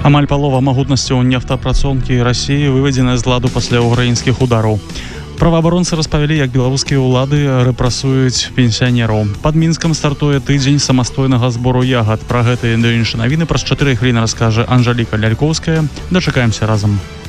Амаль палова магутнасцяў нефтапрацоўкі Расіі выведзеная з ладу пасля ўкраінскіх удараў. Праваабаронцы распавялі, як беларускія ўлады рэпрэсуюць пенсіянераў. Пад Мінскам стартуе тыдзень самастойнага збору ягад. Пра гэта і іншыя навіны праз 4 хвіліны раскажа Анжаліка Лялькоўская. Дачакаемся разам.